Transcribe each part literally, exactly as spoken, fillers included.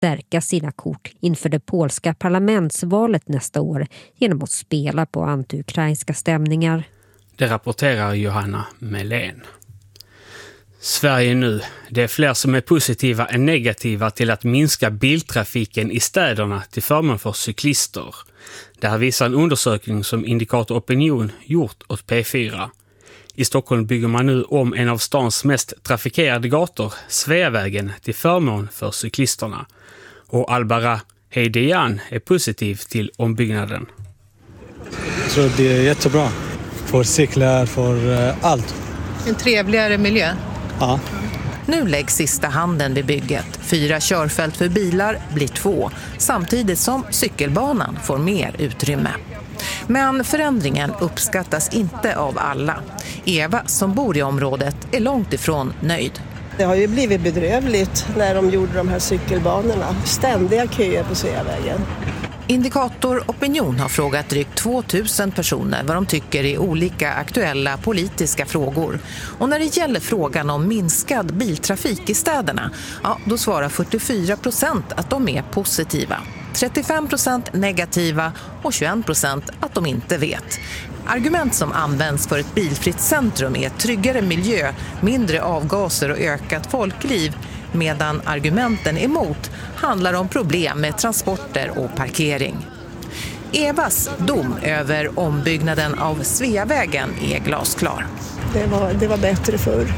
stärka sina kort inför det polska parlamentsvalet nästa år genom att spela på anti-ukrainska stämningar. Det rapporterar Johanna Melén. Sverige nu. Det är fler som är positiva än negativa till att minska biltrafiken i städerna till förmån för cyklister. Det här visar en undersökning som Indikator Opinion gjort åt P fyra. I Stockholm bygger man nu om en av stans mest trafikerade gator, Sveavägen, till förmån för cyklisterna. Och Albara Heidejan är positiv till ombyggnaden. Jag tror det är jättebra för cyklar, för uh, allt. En trevligare miljö. Ja. Nu läggs sista handen vid bygget. Fyra körfält för bilar blir två, samtidigt som cykelbanan får mer utrymme. Men förändringen uppskattas inte av alla. Eva, som bor i området, är långt ifrån nöjd. Det har ju blivit bedrövligt när de gjorde de här cykelbanorna. Ständiga köer på Sveavägen. Indikator Opinion har frågat drygt tvåtusen personer vad de tycker i olika aktuella politiska frågor. Och när det gäller frågan om minskad biltrafik i städerna, ja, då svarar fyrtiofyra procent att de är positiva. trettiofem procent negativa och tjugoen procent att de inte vet. Argument som används för ett bilfritt centrum är tryggare miljö, mindre avgaser och ökat folkliv, medan argumenten emot handlar om problem med transporter och parkering. Evas dom över ombyggnaden av Sveavägen är glasklar. Det var, det var bättre förr.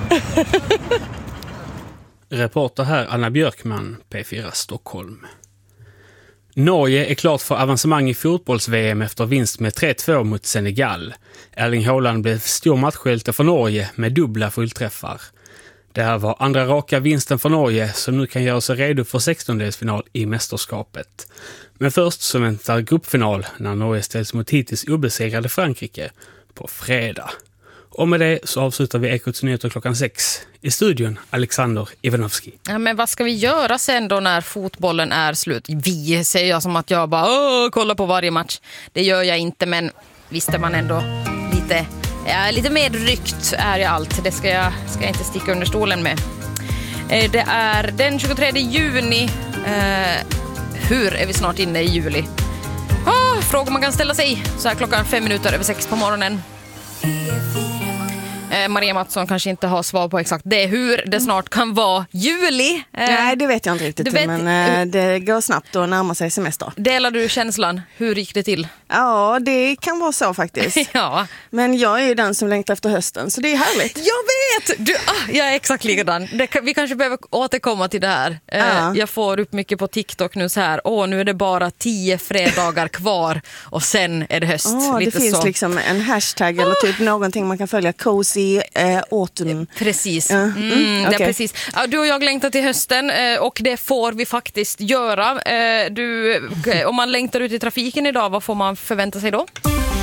Reporter här Anna Björkman, P fyra Stockholm. Norge är klart för avancemang i fotbolls-V M efter vinst med tre två mot Senegal. Erling Haaland blev stor matchhjälte för Norge med dubbla fullträffar. Det här var andra raka vinsten för Norge som nu kan göra sig redo för sextondelsfinal i mästerskapet. Men först så väntar gruppfinal när Norge ställs mot hittills obesegrade Frankrike på fredag. Och med det så avslutar vi Ekots nyheter klockan sex. I studion Alexander Ivanovski. Ja, men vad ska vi göra sen då när fotbollen är slut? Vi säger jag som att jag bara Åh, kolla på varje match. Det gör jag inte, men visst är man ändå lite, ja, lite mer ryckt är jag allt. Det ska jag, ska jag inte sticka under stolen med. Eh, det är den tjugotredje juni. Eh, hur är vi snart inne i juli? Ah, frågor man kan ställa sig. Så här klockan fem minuter över sex på morgonen. Eh, Maria Mattsson kanske inte har svar på exakt det, hur det snart kan vara juli. Eh, Nej, det vet jag inte riktigt, vet, men eh, det går snabbt och närmar sig semester. Delar du känslan? Hur gick det till? Ja, det kan vara så faktiskt. Ja. Men jag är ju den som längtar efter hösten, så det är härligt. Jag vet! Du, ah, jag är exakt likadan. Det, vi kanske behöver återkomma till det här. Eh, ja. Jag får upp mycket på TikTok nu så här. Åh, nu är det bara tio fredagar kvar och sen är det höst. Oh, Lite det finns så. liksom en hashtag eller typ någonting man kan följa. Cozy eh, autumn. Precis. Uh, mm, mm, det okay. är precis. Ja, du och jag längtar till hösten eh, och det får vi faktiskt göra. Eh, du, eh, om man längtar ut i trafiken idag, vad får man förvänta sig då?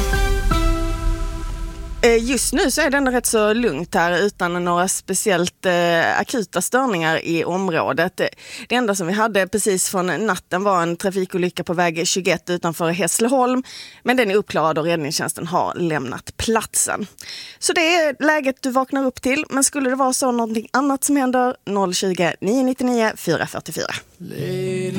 Just nu så är det ändå rätt så lugnt här utan några speciellt eh, akuta störningar i området. Det enda som vi hade precis från natten var en trafikolycka på väg tjugoett utanför Hässleholm, men den är uppklarad och räddningstjänsten har lämnat platsen. Så det är läget du vaknar upp till, men skulle det vara så någonting annat som händer, noll tjugo, nio nio nio, fyra fyra fyra. Lady